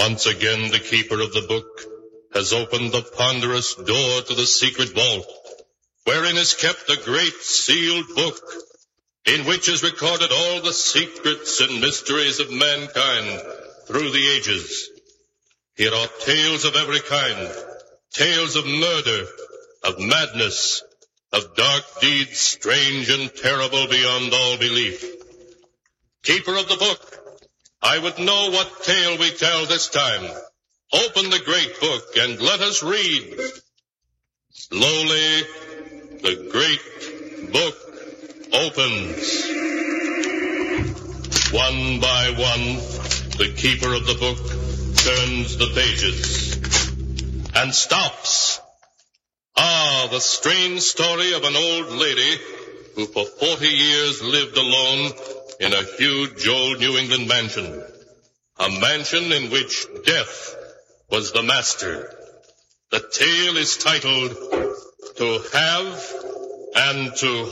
Once again the keeper of the book has opened the ponderous door to the secret vault, wherein is kept the great sealed book, in which is recorded all the secrets and mysteries of mankind through the ages. Here are tales of every kind, tales of murder, of madness, of dark deeds strange and terrible beyond all belief. Keeper of the book, I would know what tale we tell this time. Open the great book and let us read. Slowly, the great book opens. One by one, the keeper of the book turns the pages and stops. Ah, the strange story of an old lady who for 40 years lived alone in a huge old New England mansion. A mansion in which death was the master. The tale is titled To Have and to